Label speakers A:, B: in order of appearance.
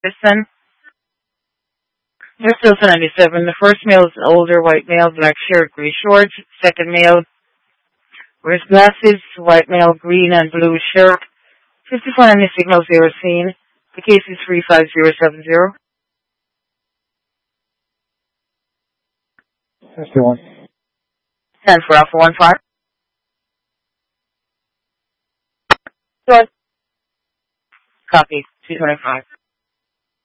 A: Son. They're still 97. The first male is older, white male, black shirt, gray shorts. Second male wears glasses, white male, green and blue shirt. 54 any signals they were seen. The case is 35070.
B: 51.
A: 10 for Alpha 15. Copy. 225.